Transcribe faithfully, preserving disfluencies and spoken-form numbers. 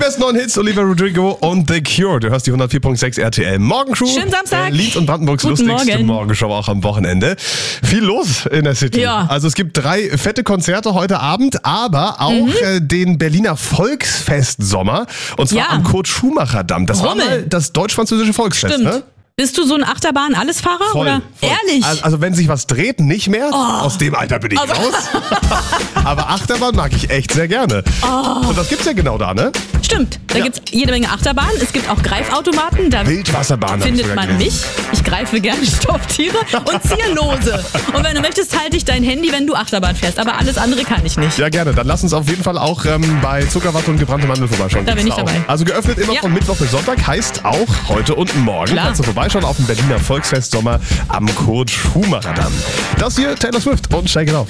besten neuen Hits, Olivia Rodrigo und The Cure. Du hörst die hundertvier Komma sechs R T L Morgenshow. Schönen Samstag. Berlins und Brandenburgs Guten lustigste Morgen. Morgenshow auch am Wochenende. Viel los in der City. Ja. Also es gibt drei fette Konzerte heute Abend, aber auch Mhm. äh, den Berliner Volksfest-Sommer. Und zwar Ja. am Kurt-Schumacher-Damm. Das Rummel. war mal das deutsch-französische Volksfest, Stimmt. ne? Bist du so ein Achterbahn-Allesfahrer? Voll, oder? voll. Ehrlich? Also, also wenn sich was dreht, nicht mehr. Aus dem Alter bin ich Also- raus. Aber Achterbahn mag ich echt sehr gerne. Und das gibt's ja genau da, ne? Stimmt. Da Ja. gibt's jede Menge Achterbahnen. Es gibt auch Greifautomaten. Da Wildwasserbahn hab ich findet sogar man gelesen. mich. Ich greife gerne Stofftiere und Zierlose. Und wenn du möchtest, halte ich dein Handy, wenn du Achterbahn fährst. Aber alles andere kann ich nicht. Ja, gerne. Dann lass uns auf jeden Fall auch ähm, bei Zuckerwatte und gebrannte Mandel vorbeischauen. Da bin Gibt's ich dabei. auch. Also geöffnet immer Ja. von Mittwoch bis Sonntag, heißt auch heute und morgen. Klar. Kannst du vorbeischauen auf dem Berliner Volksfest Sommer am Kurt-Schumacher-Damm. Das hier Taylor Swift und Shake It Off.